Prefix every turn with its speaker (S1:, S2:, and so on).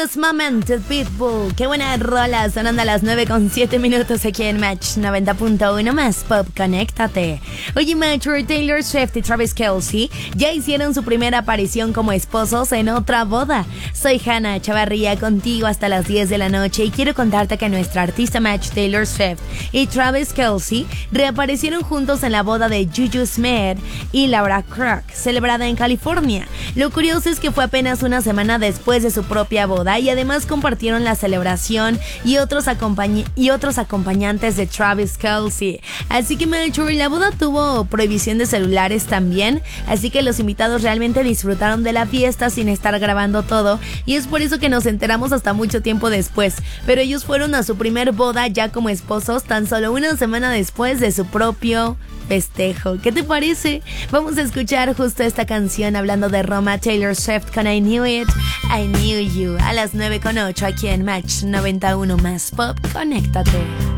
S1: This Moment, Pitbull. Qué buena rola, sonando a las 9:07 aquí en Match 90.1 más Pop, conéctate. Oye, Match, Taylor Swift y Travis Kelce ya hicieron su primera aparición como esposos en otra boda. Soy Hannah Chavarría, contigo hasta las 10 de la noche y quiero contarte que nuestra artista Match, Taylor Swift y Travis Kelce reaparecieron juntos en la boda de Juju Smith y Laura Crook, celebrada en California. Lo curioso es que fue apenas una semana después de su propia boda y además compartieron la celebración y otros acompañantes de Travis Kelce. Así que Melchor, la boda tuvo prohibición de celulares también, así que los invitados realmente disfrutaron de la fiesta sin estar grabando todo y es por eso que nos enteramos hasta mucho tiempo después. Pero ellos fueron a su primer boda ya como esposos tan solo una semana después de su propio festejo. ¿Qué te parece? Vamos a escuchar justo esta canción hablando de Roma, Taylor Swift con I Knew It, I Knew You a las 9:08 aquí en Match 91 más Pop, conéctate.